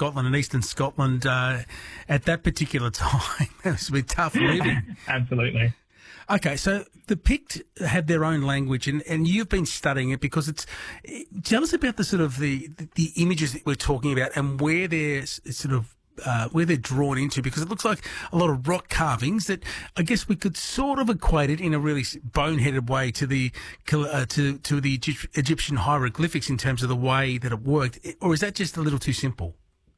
Scotland and eastern Scotland at that particular time. It was a bit tough living. Absolutely. Okay, so the Pict had their own language, and you've been studying it because it's. Tell us about the sort of the images that we're talking about and where they're sort of where they're drawn into, because it looks like a lot of rock carvings that I guess we could sort of equate it in a really boneheaded way to the to the Egyptian hieroglyphics in terms of the way that it worked, or is that just a little too simple?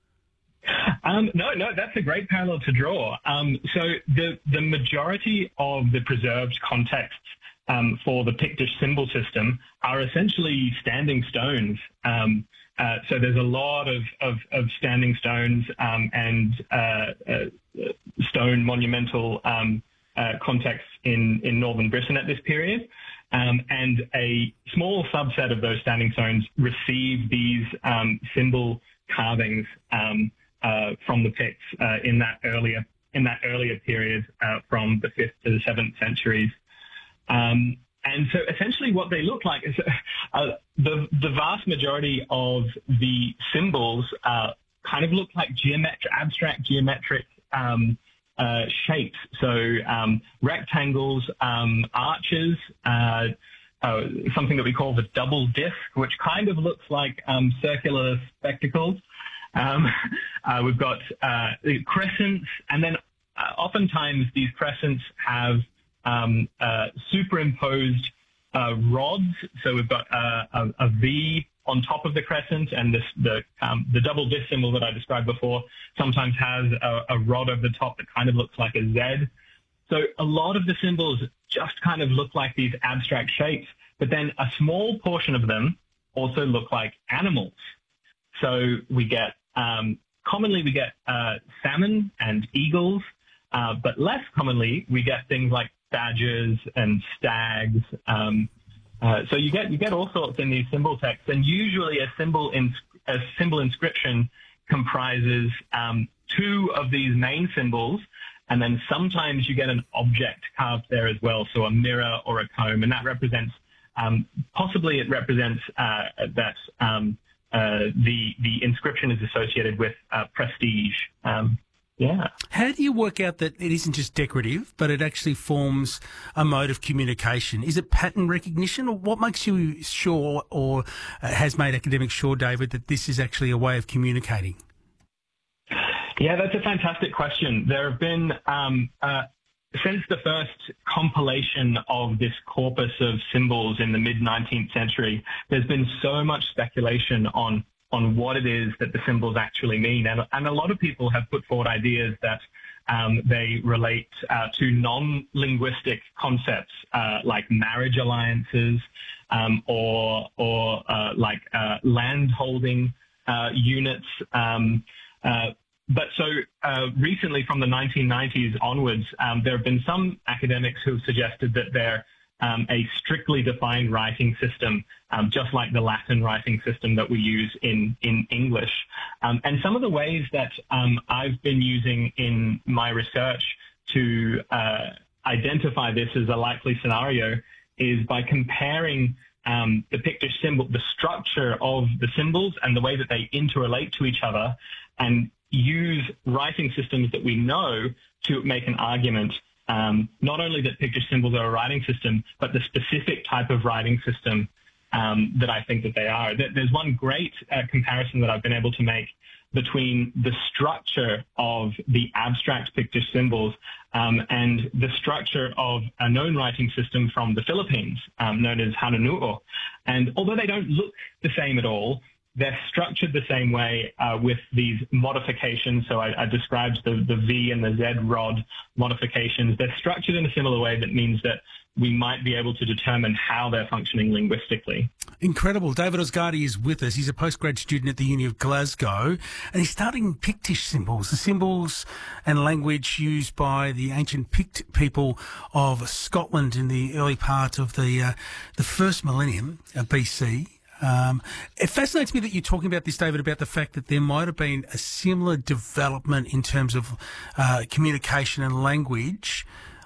No, that's a great parallel to draw. So the majority of the preserved contexts for the Pictish symbol system are essentially standing stones. So there's a lot of standing stones and stone monumental contexts in northern Britain at this period. And a small subset of those standing stones receive these symbol carvings from the Picts in that earlier period from the 5th to the 7th centuries. And so essentially what they look like is the vast majority of the symbols kind of look like abstract geometric shapes. So rectangles, arches, something that we call the double disc, which kind of looks like circular spectacles. We've got crescents, and then oftentimes these crescents have superimposed rods. So we've got a V on top of the crescent, and the double disc symbol that I described before sometimes has a rod over the top that kind of looks like a Z. So a lot of the symbols just kind of look like these abstract shapes, but then a small portion of them also look like animals. So we get commonly we get salmon and eagles, but less commonly we get things like badgers and stags. So you get all sorts in these symbol texts, and usually a symbol inscription comprises two of these main symbols, and then sometimes you get an object carved there as well, so a mirror or a comb, and that represents possibly it represents that the inscription is associated with prestige. Yeah. How do you work out that it isn't just decorative, but it actually forms a mode of communication? Is it pattern recognition, or what makes you sure, or has made academics sure, David, that this is actually a way of communicating? Yeah, that's a fantastic question. There have been, since the first compilation of this corpus of symbols in the mid-19th century, there's been so much speculation on what it is that the symbols actually mean. And a lot of people have put forward ideas that they relate to non-linguistic concepts like marriage alliances or like land holding units. But so recently, from the 1990s onwards, there have been some academics who have suggested that they're a strictly defined writing system, just like the Latin writing system that we use in English. And some of the ways that I've been using in my research to identify this as a likely scenario is by comparing the Pictish symbol, the structure of the symbols and the way that they interrelate to each other, and use writing systems that we know to make an argument. Not only that Pictish symbols are a writing system, but the specific type of writing system that I think that they are. There's one great comparison that I've been able to make between the structure of the abstract Pictish symbols and the structure of a known writing system from the Philippines, known as Hanunu'o. And although they don't look the same at all, they're structured the same way with these modifications. So I described the V and the Z rod modifications. They're structured in a similar way that means that we might be able to determine how they're functioning linguistically. Incredible. David Ozgadi is with us. He's a postgrad student at the Uni of Glasgow, and he's studying Pictish symbols, the symbols and language used by the ancient Pict people of Scotland in the early part of the first millennium of BC. It fascinates me that you're talking about this, David, about the fact that there might have been a similar development in terms of communication and language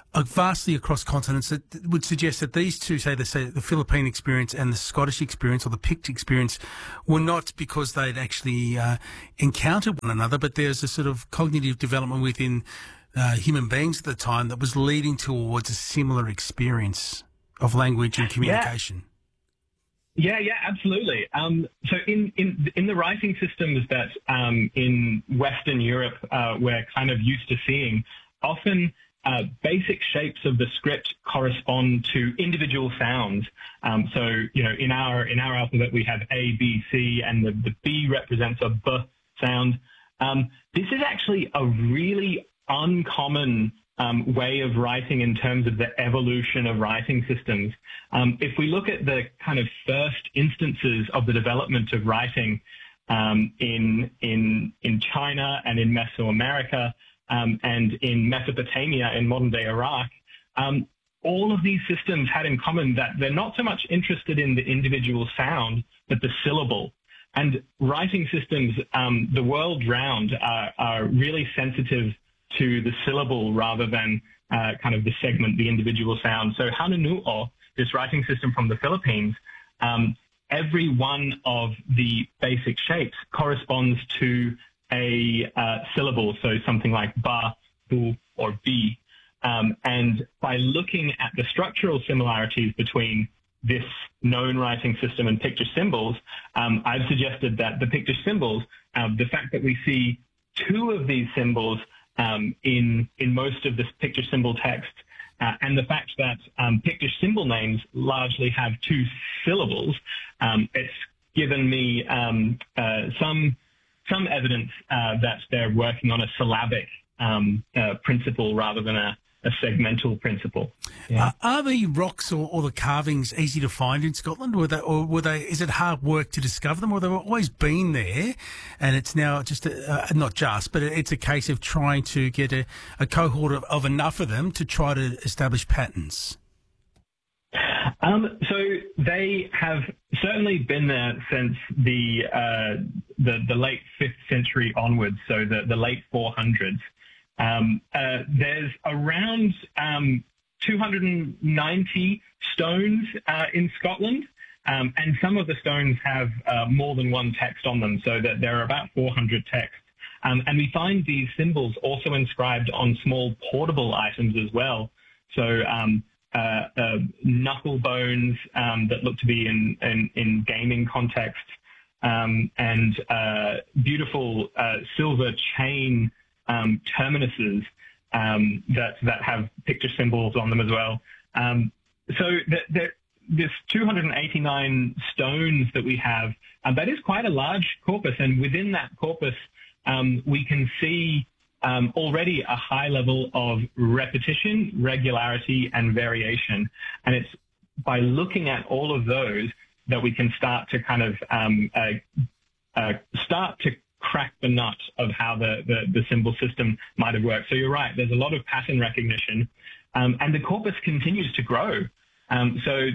vastly across continents that would suggest that these two, say the Philippine experience and the Scottish experience or the Pict experience, were not because they'd actually encountered one another, but there's a sort of cognitive development within human beings at the time that was leading towards a similar experience of language and communication. Yeah, absolutely. So in the writing systems that in Western Europe we're kind of used to seeing, often basic shapes of the script correspond to individual sounds. So in our alphabet we have A, B, C, and the B represents a B sound. This is actually a really uncommon way of writing in terms of the evolution of writing systems. If we look at the kind of first instances of the development of writing in China and in Mesoamerica and in Mesopotamia in modern-day Iraq, all of these systems had in common that they're not so much interested in the individual sound, but the syllable. And writing systems the world round are really sensitive to the syllable rather than kind of the segment, the individual sound. So Hanunu'o, this writing system from the Philippines, every one of the basic shapes corresponds to a syllable, so something like ba, bu, or bi. And by looking at the structural similarities between this known writing system and picture symbols, I've suggested that the picture symbols, the fact that we see two of these symbols in most of this picture symbol text, and the fact that picture symbol names largely have two syllables, it's given me some evidence that they're working on a syllabic principle rather than a segmental principle. Yeah. Are the rocks or the carvings easy to find in Scotland? Is it hard work to discover them, or they've always been there and it's now just, but it's a case of trying to get a cohort of enough of them to try to establish patterns? So they have certainly been there since the late 5th century onwards, so the late 400s. There's around 290 stones in Scotland, and some of the stones have more than one text on them, so that there are about 400 texts. And we find these symbols also inscribed on small portable items as well. So knuckle bones that look to be in gaming contexts, and beautiful silver chain terminuses that have picture symbols on them as well. So this 289 stones that we have, that is quite a large corpus, and within that corpus we can see already a high level of repetition, regularity, and variation. And it's by looking at all of those that we can start to kind of start to crack the nut of how the symbol system might have worked. So you're right, there's a lot of pattern recognition, and the corpus continues to grow. So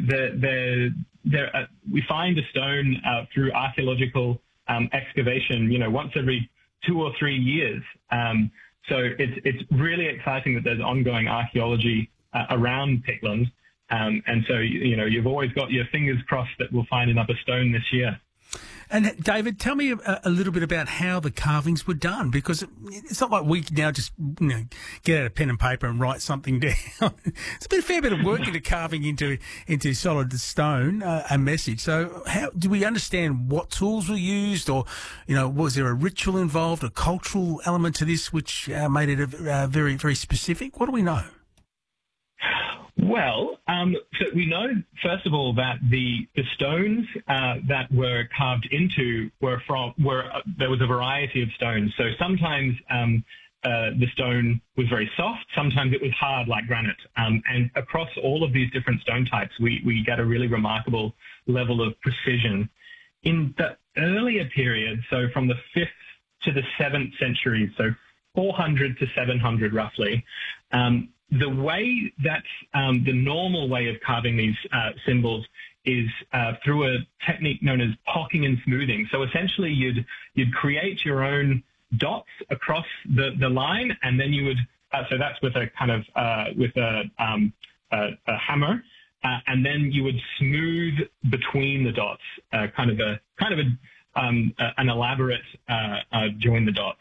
we find a stone through archaeological excavation, once every 2 or 3 years. So it's really exciting that there's ongoing archaeology around Pictland. And so, you've always got your fingers crossed that we'll find another stone this year. And David, tell me a little bit about how the carvings were done, because it's not like we now just get out a pen and paper and write something down. It's been a fair bit of work into carving into solid stone a message. So how do we understand what tools were used, or was there a ritual involved, a cultural element to this which made it very, very specific? What do we know? Well, so we know, first of all, that the stones that were carved into there was a variety of stones. So sometimes the stone was very soft, sometimes it was hard like granite. And across all of these different stone types, we get a really remarkable level of precision. In the earlier period, so from the 5th to the 7th century, so 400 to 700 roughly, the way that the normal way of carving these symbols is through a technique known as pocking and smoothing. So essentially, you'd create your own dots across the line, and then you would So that's with a kind of with a hammer, and then you would smooth between the dots, an elaborate join the dots.